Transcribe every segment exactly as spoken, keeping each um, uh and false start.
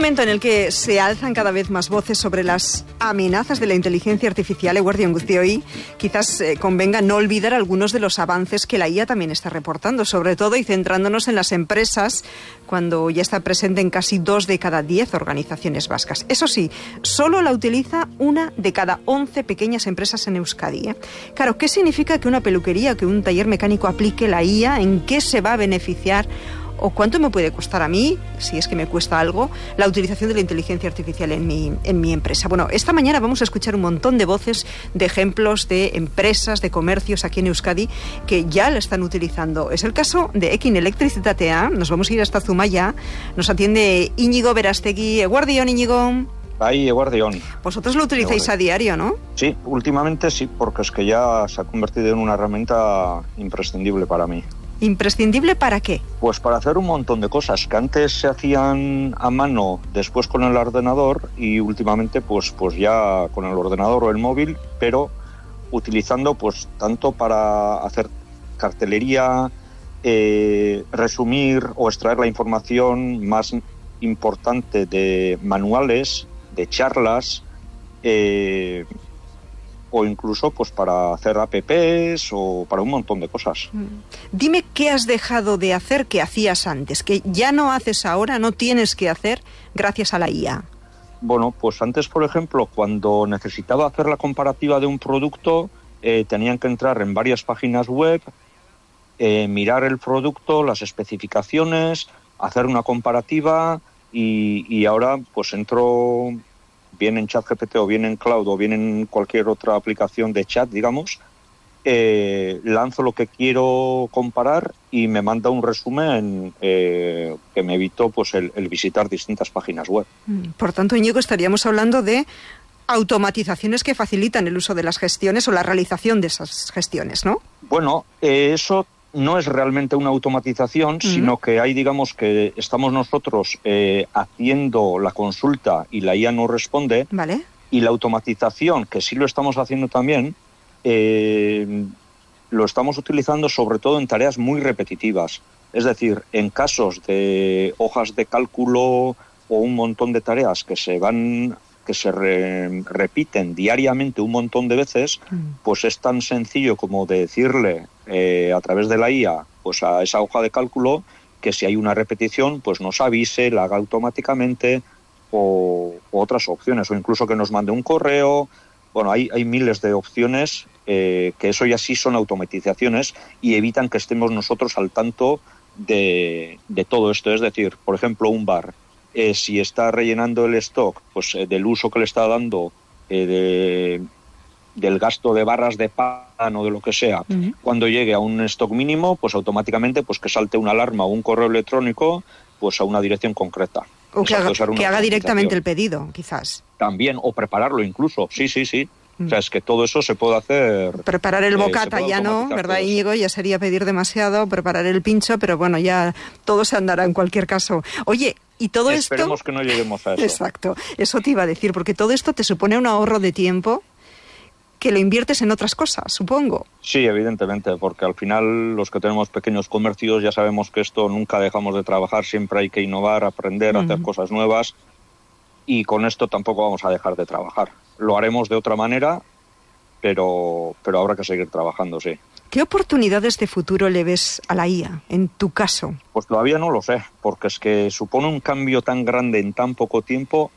momento en el que se alzan cada vez más voces sobre las amenazas de la inteligencia artificial, eguerdion guztioi, quizás eh, convenga no olvidar algunos de los avances que la I A también está reportando, sobre todo y centrándonos en las empresas, cuando ya está presente en casi dos de cada diez organizaciones vascas. Eso sí, solo la utiliza una de cada once pequeñas empresas en Euskadi, ¿eh? Claro, ¿qué significa que una peluquería, que un taller mecánico aplique la I A? ¿En qué se va a beneficiar? ¿O cuánto me puede costar a mí, si es que me cuesta algo, la utilización de la inteligencia artificial en mi, en mi empresa? Bueno, esta mañana vamos a escuchar un montón de voces, de ejemplos de empresas, de comercios aquí en Euskadi que ya la están utilizando. Es el caso de Ekin Elektrizitatea. Nos vamos a ir hasta Zumaya. Nos atiende Íñigo Berastegui. Eguerdion, Íñigo. Ahí, eguerdion. Vosotros lo utilizáis a diario, ¿no? Sí, últimamente sí, porque es que ya se ha convertido en una herramienta imprescindible para mí. ¿Imprescindible para qué? Pues para hacer un montón de cosas que antes se hacían a mano, después con el ordenador y últimamente pues, pues ya con el ordenador o el móvil, pero utilizando pues tanto para hacer cartelería, eh, resumir o extraer la información más importante de manuales, de charlas, eh, o incluso pues para hacer apps o para un montón de cosas. Dime qué has dejado de hacer que hacías antes, que ya no haces ahora, no tienes que hacer gracias a la I A. Bueno, pues antes, por ejemplo, cuando necesitaba hacer la comparativa de un producto, eh, tenían que entrar en varias páginas web, eh, mirar el producto, las especificaciones, hacer una comparativa y, y ahora pues entro bien en ChatGPT o bien en Cloud o bien en cualquier otra aplicación de chat, digamos, eh, lanzo lo que quiero comparar y me manda un resumen eh, que me evitó pues el, el visitar distintas páginas web. Por tanto, Íñigo, estaríamos hablando de automatizaciones que facilitan el uso de las gestiones o la realización de esas gestiones, ¿no? Bueno, eh, eso no es realmente una automatización, uh-huh. sino que hay, digamos, que estamos nosotros eh, haciendo la consulta y la I A nos responde. Vale. Y la automatización, que sí lo estamos haciendo también, eh, lo estamos utilizando sobre todo en tareas muy repetitivas. Es decir, en casos de hojas de cálculo o un montón de tareas que se van... que se re, repiten diariamente un montón de veces, pues es tan sencillo como decirle eh, a través de la I A pues a esa hoja de cálculo que si hay una repetición pues nos avise, la haga automáticamente o, o otras opciones, o incluso que nos mande un correo. Bueno, hay, hay miles de opciones eh, que eso ya sí son automatizaciones y evitan que estemos nosotros al tanto de, de todo esto. Es decir, por ejemplo, un bar. Eh, si está rellenando el stock pues eh, del uso que le está dando eh, de, del gasto de barras de pan o de lo que sea, uh-huh. cuando llegue a un stock mínimo, pues automáticamente pues que salte una alarma o un correo electrónico pues a una dirección concreta. O que haga, que haga directamente el pedido, quizás. También, o prepararlo incluso, sí, sí, sí. O sea, es que todo eso se puede hacer... Preparar el bocata eh, ya no, ¿verdad, Íñigo? Ya sería pedir demasiado, preparar el pincho, pero bueno, ya todo se andará en cualquier caso. Oye, y todo Esperemos esto... Esperemos que no lleguemos a eso. Exacto, eso te iba a decir, porque todo esto te supone un ahorro de tiempo que lo inviertes en otras cosas, supongo. Sí, evidentemente, porque al final los que tenemos pequeños comercios ya sabemos que esto nunca dejamos de trabajar, siempre hay que innovar, aprender, uh-huh. hacer cosas nuevas, y con esto tampoco vamos a dejar de trabajar. Lo haremos de otra manera, pero, pero habrá que seguir trabajando, sí. ¿Qué oportunidades de futuro le ves a la I A, en tu caso? Pues todavía no lo sé, porque es que supone un cambio tan grande en tan poco tiempo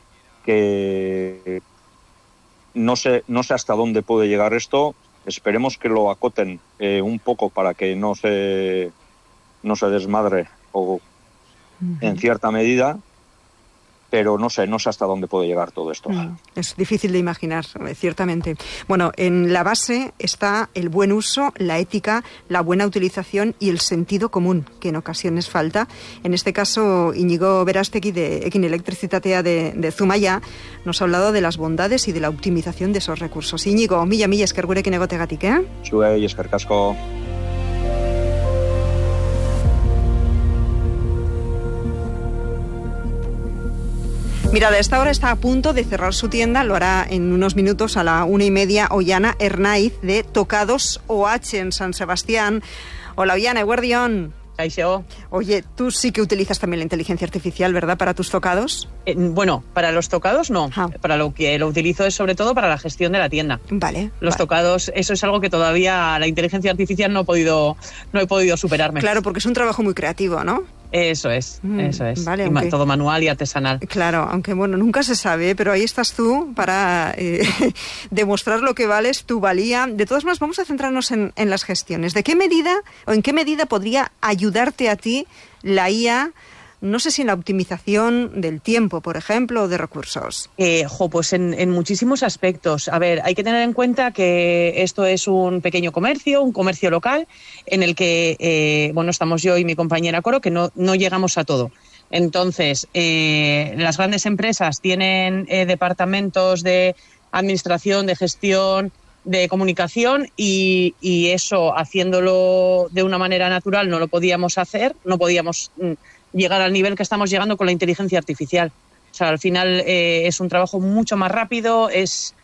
que no sé, no sé hasta dónde puede llegar esto. Esperemos que lo acoten eh, un poco para que no se, no se desmadre o, uh-huh. en cierta medida. Pero no sé, no sé hasta dónde puede llegar todo esto. Mm, es difícil de imaginar, ciertamente. Bueno, en la base está el buen uso, la ética, la buena utilización y el sentido común, que en ocasiones falta. En este caso, Íñigo Berastegui, de Ekin Elektrizitatea de, de Zumaya, nos ha hablado de las bondades y de la optimización de esos recursos. Íñigo, mila mila esker gurekin egotegatik, eh? Zuei, eskerrik asko. Mirad, a esta hora está a punto de cerrar su tienda, lo hará en unos minutos a la una y media, Ollana Hernaiz de Tocados O H en San Sebastián. Hola, Ollana, eguerdion. Kaixo. Oye, tú sí que utilizas también la inteligencia artificial, ¿verdad?, para tus tocados. Eh, bueno, para los tocados no. Ah. Para lo que lo utilizo es sobre todo para la gestión de la tienda. Vale. Los vale. tocados, eso es algo que todavía la inteligencia artificial no he podido, no he podido superarme. Claro, porque es un trabajo muy creativo, ¿no? Eso es, mm, eso es. Vale, y aunque, todo manual y artesanal. Claro, aunque bueno, nunca se sabe, pero ahí estás tú para eh, demostrar lo que vales, tu valía. De todas maneras, vamos a centrarnos en, en las gestiones. ¿De qué medida o en qué medida podría ayudarte a ti la I A? No sé si en la optimización del tiempo, por ejemplo, o de recursos. Eh, jo, pues en, en muchísimos aspectos. A ver, hay que tener en cuenta que esto es un pequeño comercio, un comercio local, en el que, eh, bueno, estamos yo y mi compañera Coro, que no, no llegamos a todo. Entonces, eh, las grandes empresas tienen eh, departamentos de administración, de gestión, de comunicación y, y eso, haciéndolo de una manera natural, no lo podíamos hacer, no podíamos mm, llegar al nivel que estamos llegando con la inteligencia artificial. O sea, al final eh, es un trabajo mucho más rápido, es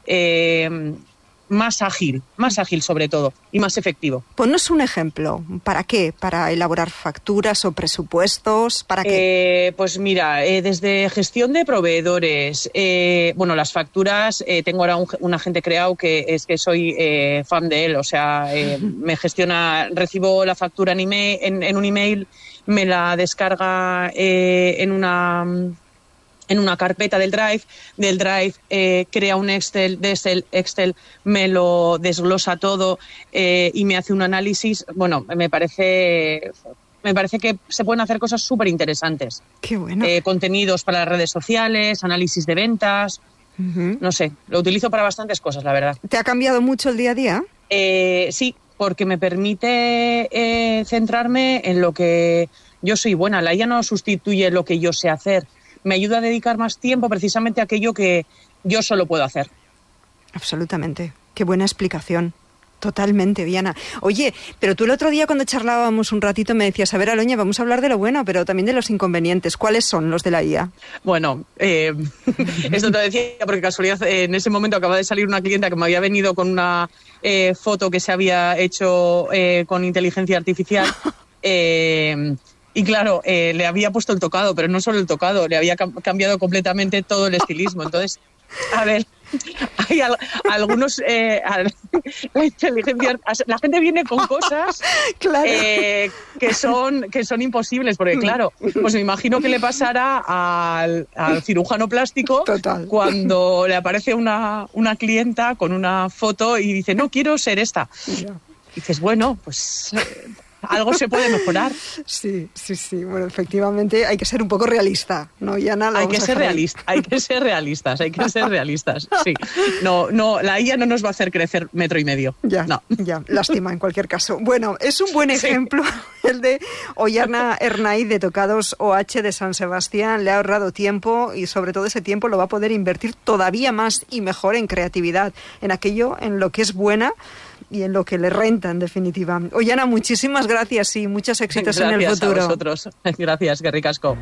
eh, más ágil, más ágil sobre todo, y más efectivo. Ponnos un ejemplo. ¿Para qué? ¿Para elaborar facturas o presupuestos? ¿Para qué? Eh, pues mira, eh, desde gestión de proveedores, eh, bueno, las facturas, eh, tengo ahora un, un agente creado que es que soy eh, fan de él, o sea, eh, me gestiona, recibo la factura en, email, en, en un email, me la descarga eh, en una en una carpeta del Drive, del Drive eh, crea un Excel, de ese Excel me lo desglosa todo eh, y me hace un análisis. Bueno, me parece me parece que se pueden hacer cosas súper interesantes. Qué bueno. Eh, contenidos para las redes sociales, análisis de ventas, uh-huh. no sé, lo utilizo para bastantes cosas, la verdad. ¿Te ha cambiado mucho el día a día? Eh, sí, porque me permite eh, centrarme en lo que yo soy buena. La I A no sustituye lo que yo sé hacer. Me ayuda a dedicar más tiempo precisamente a aquello que yo solo puedo hacer. Absolutamente. Qué buena explicación. Totalmente, Diana. Oye, pero tú el otro día cuando charlábamos un ratito me decías, a ver, Aloña, vamos a hablar de lo bueno, pero también de los inconvenientes. ¿Cuáles son los de la I A? Bueno, eh, esto te decía porque casualidad eh, en ese momento acaba de salir una clienta que me había venido con una eh, foto que se había hecho eh, con inteligencia artificial. Eh, Y claro, eh, le había puesto el tocado, pero no solo el tocado, le había cam- cambiado completamente todo el estilismo. Entonces, a ver, hay al- algunos... Eh, al- la inteligencia... La gente viene con cosas claro. eh, que son que son imposibles, porque claro, pues me imagino que le pasará al, al cirujano plástico Total. Cuando le aparece una, una clienta con una foto y dice, no, quiero ser esta. Ya. Y dices, bueno, pues... Eh, algo se puede mejorar. Sí, sí, sí. Bueno, efectivamente hay que ser un poco realista, ¿no, Diana? Hay que ser realista, hay que ser realistas, hay que ser realistas. Sí. No, no, la I A no nos va a hacer crecer metro y medio. Ya, no. ya, lástima en cualquier caso. Bueno, es un buen ejemplo sí. el de Ollana Ernay de Tocados O H de San Sebastián. Le ha ahorrado tiempo y sobre todo ese tiempo lo va a poder invertir todavía más y mejor en creatividad, en aquello en lo que es buena y en lo que le renta, en definitiva. Ollana, muchísimas gracias y muchos éxitos gracias en el futuro. Gracias a vosotros. Gracias, que ricasco.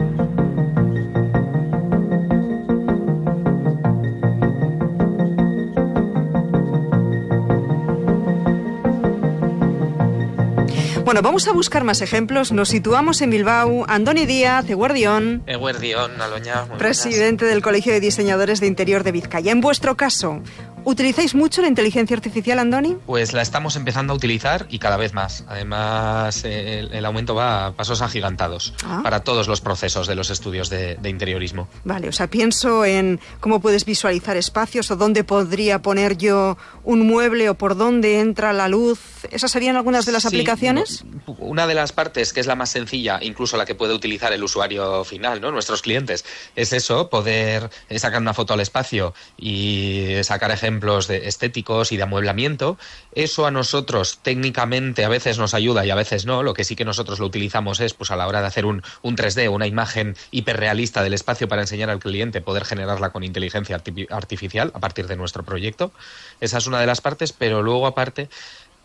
Bueno, vamos a buscar más ejemplos. Nos situamos en Bilbao. Andoni Díaz, Eguerdión. Eguerdión, Aloña. Presidente del Colegio de Diseñadores de Interior de Vizcaya. En vuestro caso, ¿utilizáis mucho la inteligencia artificial, Andoni? Pues la estamos empezando a utilizar y cada vez más. Además, el, el aumento va a pasos agigantados ah. para todos los procesos de los estudios de, de interiorismo. Vale, o sea, pienso en cómo puedes visualizar espacios o dónde podría poner yo un mueble o por dónde entra la luz. ¿Esas serían algunas de las sí, aplicaciones? Una de las partes, que es la más sencilla, incluso la que puede utilizar el usuario final, ¿no? Nuestros clientes, es eso, poder sacar una foto al espacio y sacar ejemplos de estéticos y de amueblamiento. Eso a nosotros técnicamente a veces nos ayuda y a veces no. Lo que sí que nosotros lo utilizamos es pues a la hora de hacer un, un tres D, una imagen hiperrealista del espacio para enseñar al cliente, poder generarla con inteligencia artificial a partir de nuestro proyecto. Esa es una de las partes, pero luego aparte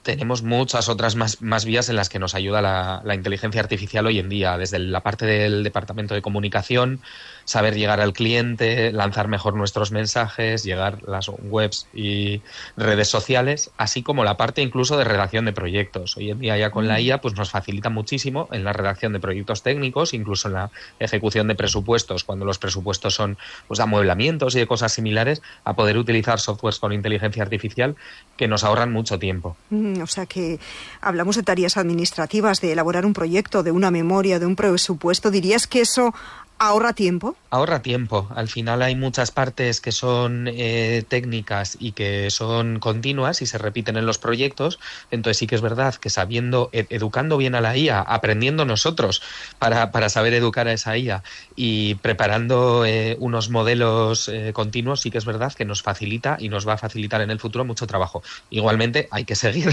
tenemos muchas otras más, más vías en las que nos ayuda la, la inteligencia artificial hoy en día, desde la parte del departamento de comunicación, saber llegar al cliente, lanzar mejor nuestros mensajes, llegar a las webs y redes sociales, así como la parte incluso de redacción de proyectos. Hoy en día ya con la I A pues nos facilita muchísimo en la redacción de proyectos técnicos, incluso en la ejecución de presupuestos, cuando los presupuestos son pues, de amueblamientos y de cosas similares, a poder utilizar softwares con inteligencia artificial que nos ahorran mucho tiempo. Mm, o sea que hablamos de tareas administrativas, de elaborar un proyecto, de una memoria, de un presupuesto. ¿Dirías que eso ahorra tiempo? Ahorra tiempo. Al final hay muchas partes que son eh, técnicas y que son continuas y se repiten en los proyectos. Entonces sí que es verdad que sabiendo, ed- educando bien a la I A, aprendiendo nosotros para, para saber educar a esa I A y preparando eh, unos modelos eh, continuos, sí que es verdad que nos facilita y nos va a facilitar en el futuro mucho trabajo. Igualmente hay que seguir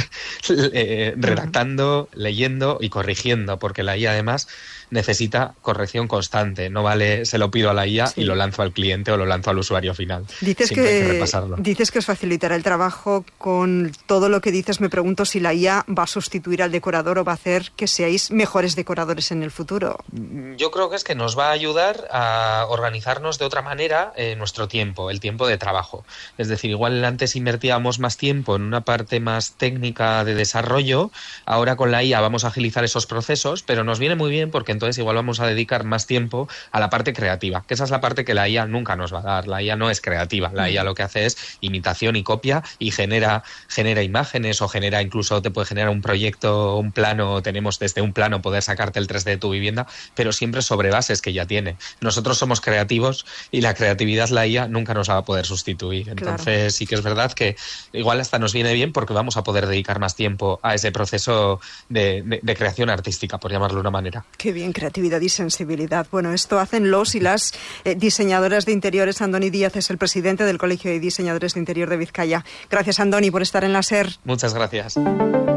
eh, redactando, leyendo y corrigiendo, porque la I A además necesita corrección constante. No vale, se lo pido a la I A sí. y lo lanzo al cliente o lo lanzo al usuario final. Dices Siempre que, hay que repasarlo. Dices que os facilitará el trabajo. Con todo lo que dices, me pregunto si la I A va a sustituir al decorador o va a hacer que seáis mejores decoradores en el futuro. Yo creo que es que nos va a ayudar a organizarnos de otra manera eh, nuestro tiempo, el tiempo de trabajo. Es decir, igual antes invertíamos más tiempo en una parte más técnica de desarrollo, ahora con la I A vamos a agilizar esos procesos, pero nos viene muy bien porque entonces igual vamos a dedicar más tiempo a la parte creativa, que esa es la parte que la I A nunca nos va a dar. La I A no es creativa, la I A lo que hace es imitación y copia y genera, genera imágenes o genera incluso te puede generar un proyecto, un plano, tenemos desde un plano poder sacarte el tres D de tu vivienda, pero siempre sobre bases que ya tiene. Nosotros somos creativos y la creatividad la I A nunca nos va a poder sustituir. Entonces claro. sí que es verdad que igual hasta nos viene bien porque vamos a poder dedicar más tiempo a ese proceso de, de, de creación artística, por llamarlo de una manera. Qué bien, creatividad y sensibilidad. Bueno, esto hacen los y las eh, diseñadoras de interiores. Andoni Díaz es el presidente del Colegio de Diseñadores de Interior de Vizcaya. Gracias, Andoni, por estar en la SER. Muchas gracias.